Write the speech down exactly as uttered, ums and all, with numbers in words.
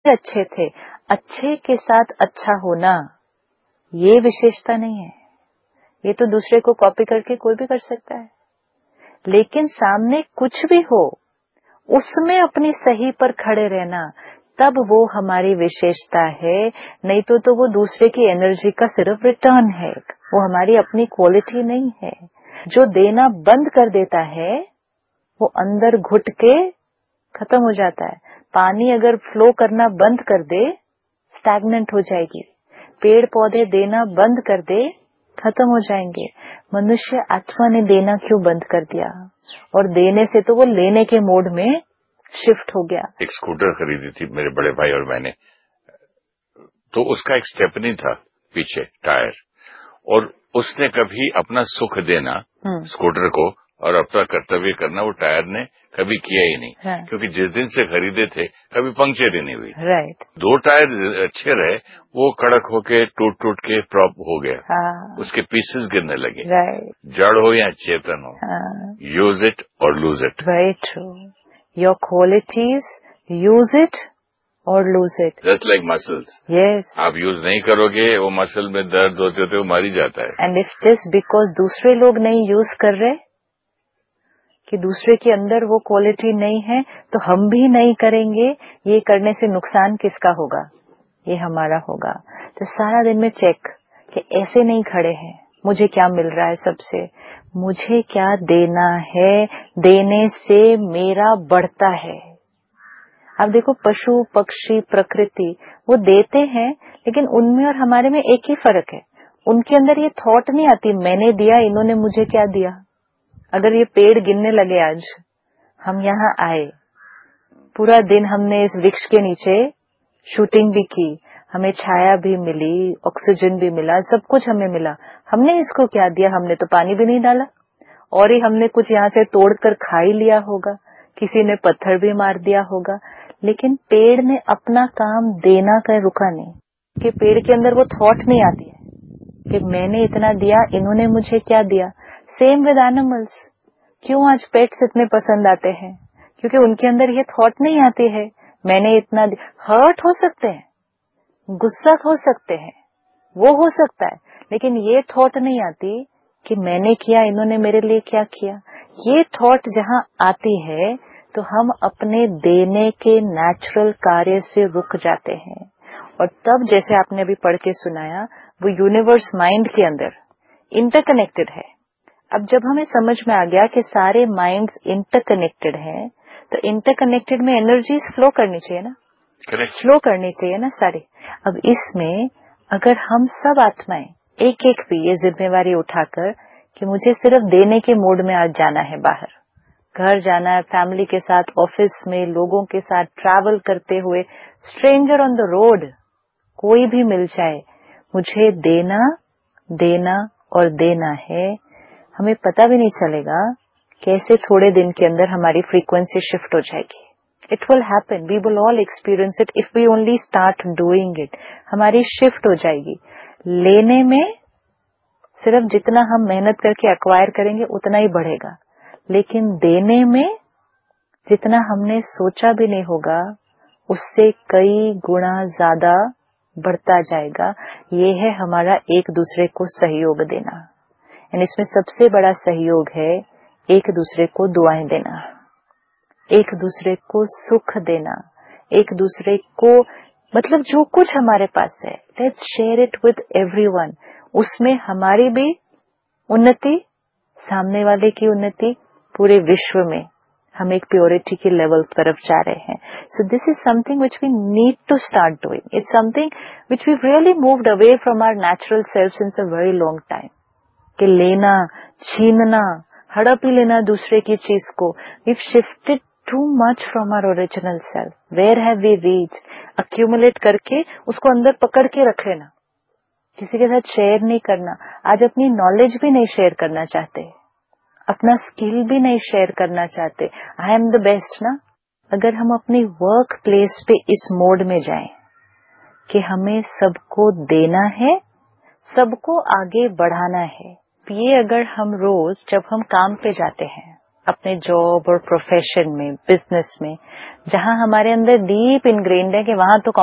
अच्छे थे, अच्छे के साथ अच्छा होना ये विशेषता नहीं है। ये तो दूसरे को कॉपी करके कोई भी कर सकता है, लेकिन सामने कुछ भी हो उसमें अपनी सही पर खड़े रहना, तब वो हमारी विशेषता है। नहीं तो तो वो दूसरे की एनर्जी का सिर्फ रिटर्न है, वो हमारी अपनी क्वालिटी नहीं है। जो देना बंद कर देता है वो अंदर घुट के खत्म हो जाता है। पानी अगर फ्लो करना बंद कर दे स्टैग्नेंट हो जाएगी, पेड़ पौधे देना बंद कर दे खत्म हो जाएंगे। मनुष्य आत्मा ने देना क्यों बंद कर दिया, और देने से तो वो लेने के मोड में शिफ्ट हो गया। एक स्कूटर खरीदी थी मेरे बड़े भाई और मैंने, तो उसका एक स्टेपनी था पीछे टायर, और उसने कभी अपना सुख देना स्कूटर को और अपना कर्तव्य करना वो टायर ने कभी किया ही नहीं। हाँ। क्योंकि जिस दिन से खरीदे थे कभी पंक्चर ही नहीं हुई। राइट। दो टायर अच्छे रहे, वो कड़क होके टूट टूट के प्रॉप हो गया। हाँ। उसके पीसेस गिरने लगे। राइट। जड़ हो या चेतन हो, हाँ। यूज इट और lose it. Very true. Your qualities, use it और lose it. Just like muscles. Yes. आप यूज नहीं करोगे वो मसल में दर्द होते होते वो मर ही जाता है। एंड इफ जस्ट बिकॉज दूसरे लोग नहीं यूज कर रहे, कि दूसरे के अंदर वो क्वालिटी नहीं है, तो हम भी नहीं करेंगे। ये करने से नुकसान किसका होगा? ये हमारा होगा। तो सारा दिन में चेक कि ऐसे नहीं खड़े हैं, मुझे क्या मिल रहा है सबसे, मुझे क्या देना है, देने से मेरा बढ़ता है। अब देखो पशु पक्षी प्रकृति वो देते हैं, लेकिन उनमें और हमारे में एक ही फर्क है, उनके अंदर ये थॉट नहीं आती मैंने दिया इन्होंने मुझे क्या दिया। अगर ये पेड़ गिनने लगे, आज हम यहाँ आए, पूरा दिन हमने इस वृक्ष के नीचे शूटिंग भी की, हमें छाया भी मिली, ऑक्सीजन भी मिला, सब कुछ हमें मिला। हमने इसको क्या दिया? हमने तो पानी भी नहीं डाला, और ही हमने कुछ यहाँ से तोड़कर खा ही लिया होगा, किसी ने पत्थर भी मार दिया होगा। लेकिन पेड़ ने अपना काम देना का रुका नहीं, कि पेड़ के अंदर वो थॉट नहीं आती है कि मैंने इतना दिया इन्होंने मुझे क्या दिया। Same with animals. क्यों आज पेट्स इतने पसंद आते हैं? क्योंकि उनके अंदर ये थॉट नहीं आती है मैंने इतना दिया। हर्ट हो सकते हैं, गुस्सा हो सकते हैं, वो हो सकता है, लेकिन ये थॉट नहीं आती कि मैंने किया इन्होंने मेरे लिए क्या किया। ये थॉट जहां आती है तो हम अपने देने के नेचुरल कार्य से रुक जाते हैं, और तब जैसे आपने अभी पढ़ के सुनाया, वो यूनिवर्स माइंड के अंदर इंटरकनेक्टेड है। अब जब हमें समझ में आ गया कि सारे माइंड्स इंटरकनेक्टेड हैं, तो इंटरकनेक्टेड में एनर्जीज फ्लो करनी चाहिए ना, फ्लो करनी चाहिए ना सारी। अब इसमें अगर हम सब आत्माएं एक एक भी ये जिम्मेवारी उठाकर कि मुझे सिर्फ देने के मोड में आज जाना है, बाहर घर जाना है, फैमिली के साथ, ऑफिस में लोगों के साथ ट्रैवल करते हुए, स्ट्रेंजर ऑन द रोड कोई भी मिल जाए, मुझे देना देना और देना है। हमें पता भी नहीं चलेगा कैसे थोड़े दिन के अंदर हमारी फ्रीक्वेंसी शिफ्ट हो जाएगी। It will happen, we will all experience it if we only start doing it. हमारी शिफ्ट हो जाएगी। लेने में सिर्फ जितना हम मेहनत करके एक्वायर करेंगे उतना ही बढ़ेगा, लेकिन देने में जितना हमने सोचा भी नहीं होगा उससे कई गुना ज्यादा बढ़ता जाएगा। ये है हमारा एक दूसरे को सहयोग देना। एंड इसमें सबसे बड़ा सहयोग है एक दूसरे को दुआएं देना, एक दूसरे को सुख देना, एक दूसरे को, मतलब जो कुछ हमारे पास है, let's share it with everyone. उसमें हमारी भी उन्नति, सामने वाले की उन्नति, पूरे विश्व में हम एक प्योरिटी के लेवल तरफ जा रहे हैं। So this is something which we need to start doing. It's something which we really moved away from our natural self since a very long time. कि लेना, छीनना, हड़प ही लेना दूसरे की चीज को, we shifted too much from our original self. Where have we reached? Accumulate करके उसको अंदर पकड़ के रख लेना, किसी के साथ शेयर नहीं करना। आज अपनी नॉलेज भी नहीं शेयर करना चाहते, अपना स्किल भी नहीं शेयर करना चाहते। आई एम द बेस्ट ना। अगर हम अपनी वर्क प्लेस पे इस मोड में जाएं कि हमें सबको देना है, सबको आगे बढ़ाना है, ये अगर हम रोज जब हम काम पे जाते हैं अपने जॉब और प्रोफेशन में, बिजनेस में, जहां हमारे अंदर डीप इनग्रेन्ड है कि वहां तो